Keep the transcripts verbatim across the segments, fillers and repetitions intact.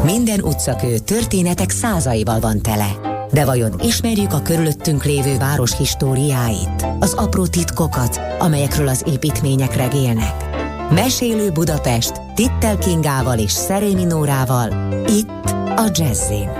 Minden utcakő történetek százaival van tele. De vajon ismerjük a körülöttünk lévő város históriáit? Az apró titkokat, amelyekről az építmények regélnek? Mesélő Budapest Tittel Kingával és Szerémi Nórával, itt a Jazzin.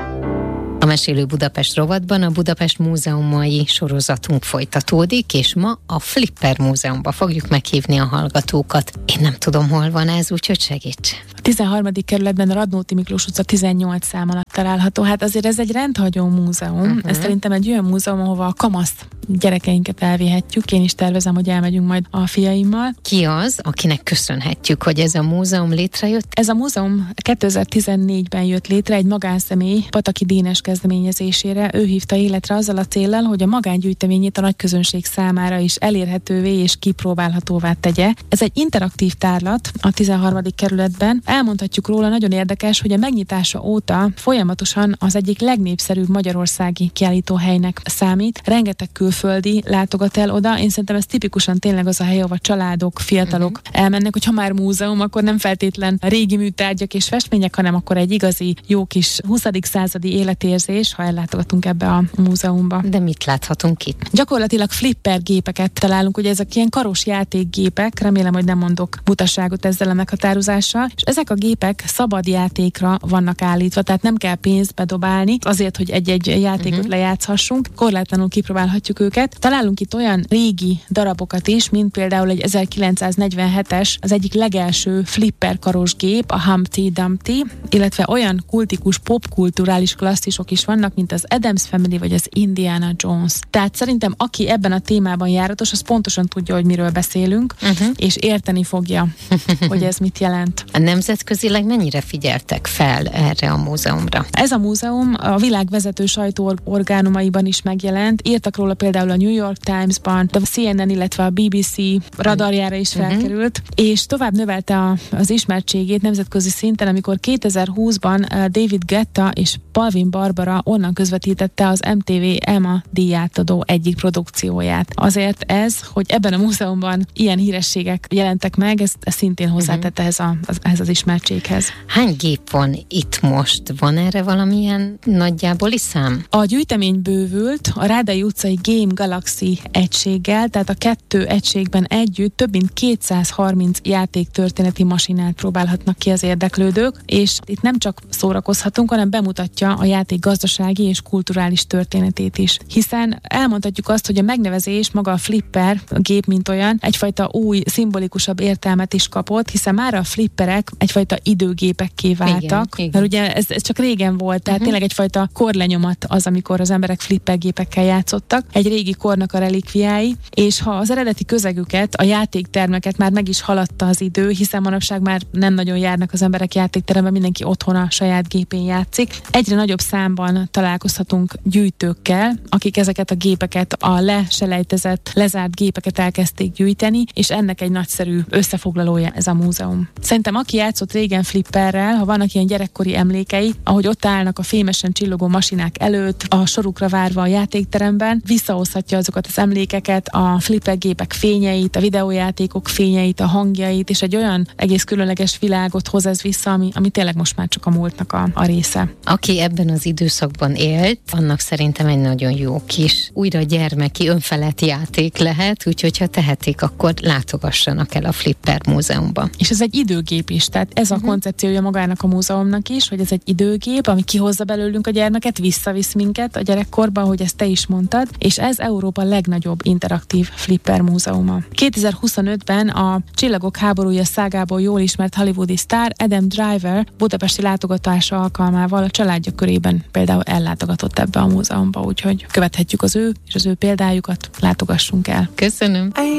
A Mesélő Budapest rovatban a Budapest múzeumai sorozatunk folytatódik, és ma a Flipper Múzeumba fogjuk meghívni a hallgatókat. Én nem tudom, hol van ez, úgyhogy segíts! A tizenharmadik kerületben a Radnóti Miklós utca tizennyolc szám alatt található. Hát azért ez egy rendhagyó múzeum. Uh-huh. Ez szerintem egy olyan múzeum, ahova a kamasz gyerekeinket elvihetjük. Én is tervezem, hogy elmegyünk majd a fiaimmal. Ki az, akinek köszönhetjük, hogy ez a múzeum létrejött? Ez a múzeum kétezer-tizennégyben jött létre egy magánszemély, Pataki Dénes kezdeményezésére. Ő hívta életre azzal a céllal, hogy a magángyűjteményét a nagyközönség számára is elérhetővé és kipróbálhatóvá tegye. Ez egy interaktív tárlat a tizenharmadik kerületben. Elmondhatjuk róla, nagyon érdekes, hogy a megnyitása óta folyamatosan az egyik legnépszerűbb magyarországi kiállítóhelynek számít. Rengeteg külföldi látogat el oda. Én szerintem ez tipikusan tényleg az a hely, ahol családok, fiatalok uh-huh. elmennek, hogy ha már múzeum, akkor nem feltétlen régi műtárgyak és festmények, hanem akkor egy igazi, jó kis huszadik századi életérzés, ha ellátogatunk ebbe a múzeumba. De mit láthatunk itt? Gyakorlatilag flipper gépeket találunk, ugye ezek ilyen karos játékgépek, remélem, hogy nem mondok butaságot ezzel a meghatározással, és ezek a gépek szabad játékra vannak állítva, tehát nem kell pénzt bedobálni azért, hogy egy-egy játékot uh-huh. lejátszhassunk, korlátlanul kipróbálhatjuk őket. Találunk itt olyan régi darabokat is, mint például egy ezerkilencszáznegyvenhetes, az egyik legelső flipper karos gép, a Humpty Dumpty, illetve olyan kultikus popkulturális klasszisok is vannak, mint az Addams Family vagy az Indiana Jones. Tehát szerintem aki ebben a témában járatos, az pontosan tudja, hogy miről beszélünk, uh-huh. és érteni fogja, hogy ez mit jelent. A nemzetközileg mennyire figyeltek fel erre a múzeumra? Ez a múzeum a világ vezető sajtóorgánumaiban is megjelent. Írtak róla például a New York Times-ban, a C N N, illetve a B B C radarjára is felkerült, uh-huh. és tovább növelte a, az ismertségét nemzetközi szinten, amikor kétezer-húszban David Guetta és Balvin Barbara onnan közvetítette az M T V Emma díjátadó egyik produkcióját. Azért ez, hogy ebben a múzeumban ilyen hírességek jelentek meg, ez, ez szintén hozzátette uh-huh. ehhez, a, az, ehhez az ismertséghez. Hány gép van itt most? Van erre valamilyen nagyjából szám? A gyűjtemény bővült a Rádai utcai Game Galaxy egységgel, tehát a kettő egységben együtt több mint kétszázharminc játéktörténeti masinát próbálhatnak ki az érdeklődők, és itt nem csak szórakozhatunk, hanem bemutatja a játék gazdasági és kulturális történetét is. Hiszen elmondhatjuk azt, hogy a megnevezés, maga a flipper, a gép mint olyan, egyfajta új, szimbolikusabb értelmet is kapott, hiszen már a flipperek egyfajta időgépekké váltak, igen, igen. mert ugye ez, ez csak régen volt, tehát uh-huh. tényleg egyfajta korlenyomat az, amikor az emberek flippergépekkel játszottak, egy régi kornak a relikviái, és ha az eredeti közegüket, a játéktermeket már meg is haladta az idő, hiszen manapság már nem nagyon járnak az emberek játékteremben, mindenki otthon a saját gépén játszik. Egyre nagyobb számban találkozhatunk gyűjtőkkel, akik ezeket a gépeket, a leselejtezett, lezárt gépeket elkezdték gyűjteni, és ennek egy nagyszerű összefoglalója ez a múzeum. Szerintem aki játszott régen flipperrel, ha vannak ilyen gyerekkori emlékei, ahogy ott állnak a fémesen csillogó masinák előtt, a sorukra várva a játékteremben, visszahozhatja azokat az emlékeket, a flippergépek fényeit, a videójátékok fényeit, a hangjait, és egy olyan egész különleges világot hoz ez vissza, ami, ami tényleg most már csak a múltnak a, a része. Aki ebben az időszakban élt, annak szerintem egy nagyon jó kis, újra gyermeki, önfelett játék lehet, úgyhogy ha tehetik, akkor látogassanak el a Flipper Múzeumba. És ez egy időgép is, tehát ez uh-huh. a koncepciója magának a múzeumnak is, hogy ez egy időgép, ami kihozza belőlünk a gyermeket, visszavisz minket a gyerekkorba, ahogy ezt te is mondtad, és ez Európa legnagyobb interaktív Flipper múzeuma. kétezer-huszonötben a Csillagok háborúja szágából jól ismert hollywoodi sztár Adam Driver budapesti látogatása alkalmával a családja körében például ellátogatott ebbe a múzeumba, úgyhogy követhetjük az ő és az ő példájukat, látogassunk el. Köszönöm!